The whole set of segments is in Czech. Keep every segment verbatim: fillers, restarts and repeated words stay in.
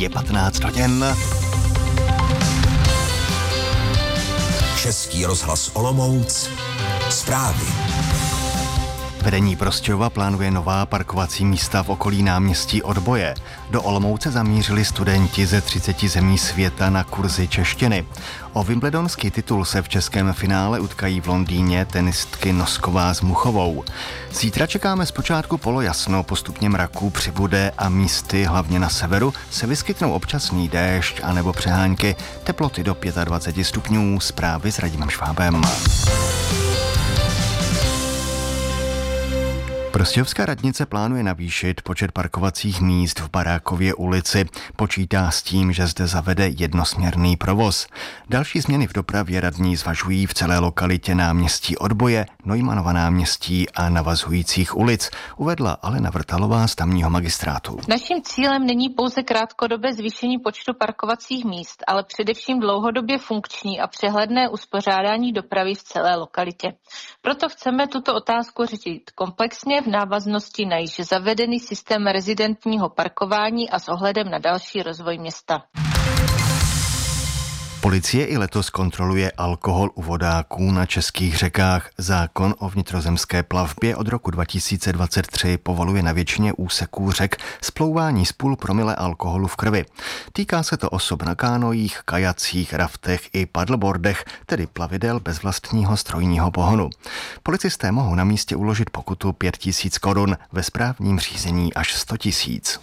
Je patnáct hodin. Český rozhlas Olomouc. Zprávy. Vedení Prostějova plánuje nová parkovací místa v okolí náměstí Odboje. Do Olomouce zamířili studenti ze třiceti zemí světa na kurzy češtiny. O wimbledonský titul se v českém finále utkají v Londýně tenistky Nosková s Muchovou. Zítra čekáme zpočátku polojasno, postupně mraků přibude a místy, hlavně na severu, se vyskytnou občasný déšť anebo přehánky, teploty do dvacet pět stupňů, zprávy s Radimem Švábem. Prostějovská radnice plánuje navýšit počet parkovacích míst v Barákově ulici. Počítá s tím, že zde zavede jednosměrný provoz. Další změny v dopravě radní zvažují v celé lokalitě náměstí Odboje, Neumanova náměstí a navazujících ulic, uvedla Alena Vrtalová z tamního magistrátu. Naším cílem není pouze krátkodobé zvýšení počtu parkovacích míst, ale především dlouhodobě funkční a přehledné uspořádání dopravy v celé lokalitě. Proto chceme tuto otázku řešit komplexně v návaznosti na již zavedený systém rezidentního parkování a s ohledem na další rozvoj města. Policie i letos kontroluje alkohol u vodáků na českých řekách. Zákon o vnitrozemské plavbě od roku dva tisíce dvacet tři povoluje na většině úseků řek splouvání z půl promile alkoholu v krvi. Týká se to osob na kánojích, kajacích, raftech i paddleboardech, tedy plavidel bez vlastního strojního pohonu. Policisté mohou na místě uložit pokutu pět tisíc korun, ve správním řízení až sto tisíc.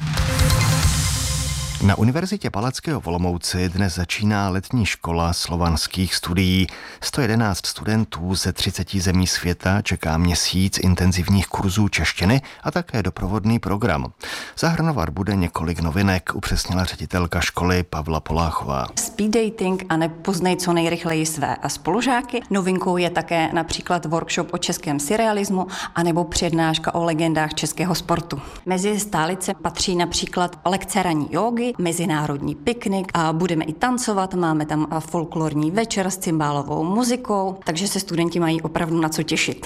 Na Univerzitě Palackého v Olomouci dnes začíná letní škola slovanských studií. sto jedenáct studentů ze třiceti zemí světa čeká měsíc intenzivních kurzů češtiny a také doprovodný program. Zahrnovat bude několik novinek, upřesnila ředitelka školy Pavla Poláchová. Speed dating a nepoznej co nejrychleji své spolužáky. Novinkou je také například workshop o českém surrealismu anebo přednáška o legendách českého sportu. Mezi stálice patří například lekce ranní jógy, mezinárodní piknik a budeme i tancovat, máme tam folklorní večer s cymbálovou muzikou, takže se studenti mají opravdu na co těšit.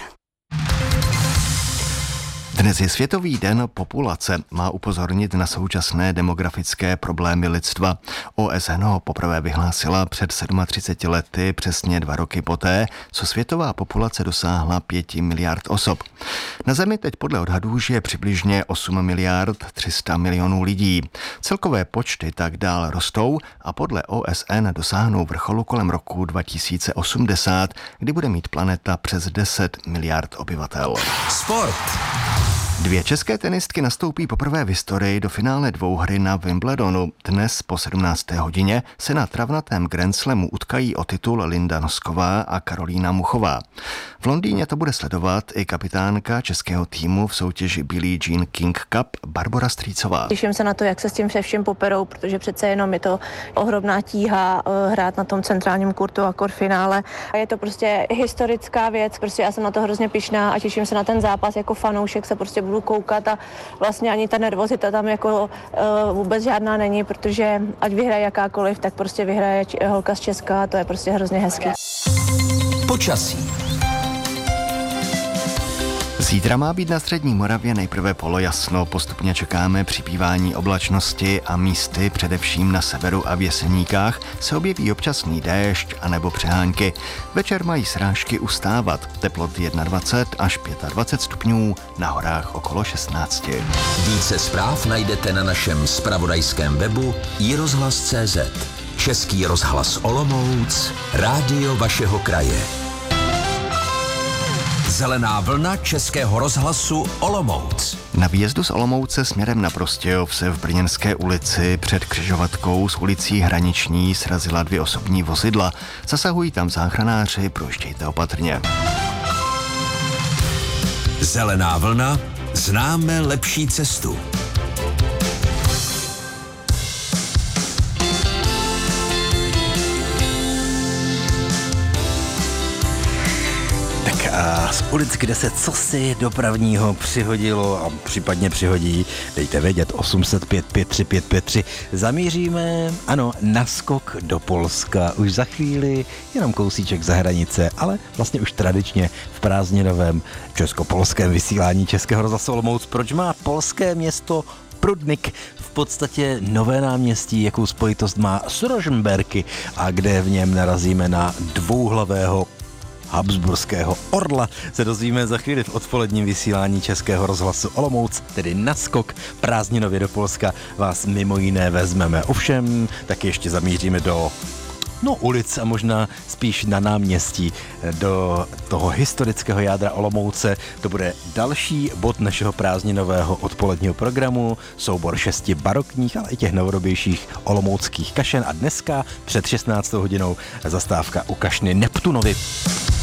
Dnes je Světový den populace. Má upozornit na současné demografické problémy lidstva. O S N ho poprvé vyhlásila před třiceti sedmi lety, přesně dva roky poté, co světová populace dosáhla pěti miliard osob. Na Zemi teď podle odhadů žije přibližně osm miliard tři sta milionů lidí. Celkové počty tak dál rostou a podle O S N dosáhnou vrcholu kolem roku dva tisíce osmdesát, kdy bude mít planeta přes deset miliard obyvatel. Sport. Dvě české tenistky nastoupí poprvé v historii do finále dvouhry na Wimbledonu. Dnes po sedmnácté hodině se na travnatém Grand Slamu utkají o titul Linda Nosková a Karolína Muchová. V Londýně to bude sledovat i kapitánka českého týmu v soutěži Billie Jean King Cup Barbora Strýcová. Těším se na to, jak se s tím všem poperou, protože přece jenom je to ohromná tíha hrát na tom centrálním kurtu a finále. A je to prostě historická věc, prostě já jsem na to hrozně pyšná a těším se na ten zápas, jako fanoušek se prostě budu koukat a vlastně ani ta nervozita tam jako uh, vůbec žádná není, protože ať vyhraje jakákoliv, tak prostě vyhraje holka z Česka a to je prostě hrozně hezký. Počasí. Zítra má být na střední Moravě nejprve polojasno, postupně čekáme přibývání oblačnosti a místy, především na severu a v Jeseníkách, se objeví občasný déšť anebo přehánky. Večer mají srážky ustávat, teploty dvacet jedna až dvacet pět stupňů, na horách okolo šestnáct. Více zpráv najdete na našem zpravodajském webu i rozhlas tečka cé zet. Český rozhlas Olomouc, rádio vašeho kraje. Zelená vlna Českého rozhlasu Olomouc. Na výjezdu z Olomouce směrem na Prostějov se v Brněnské ulici před křižovatkou s ulicí Hraniční srazila dvě osobní vozidla. Zasahují tam záchranáři, projíždějte opatrně. Zelená vlna, známe lepší cestu. A z ulic, kde se cosi dopravního přihodilo a případně přihodí, dejte vědět, osm set pět pět tři pět pět tři. Zamíříme, ano, naskok do Polska. Už za chvíli, jenom kousíček za hranice, ale vlastně už tradičně v prázdninovém česko-polském vysílání Českého rozhlasu Olomouc. Proč má polské město Prudnik, v podstatě nové náměstí, jakou spojitost má s Rožmberky a kde v něm narazíme na dvouhlavého habsburského orla, se dozvíme za chvíli v odpoledním vysílání Českého rozhlasu Olomouc, tedy naskok prázdninově do Polska vás mimo jiné vezmeme. Ovšem, tak ještě zamíříme do no ulic a možná spíš na náměstí, do toho historického jádra Olomouce. To bude další bod našeho prázdninového odpoledního programu, soubor šesti barokních, ale i těch novodobějších olomouckých kašen a dneska před šestnáctou hodinou zastávka u kašny Neptunovi.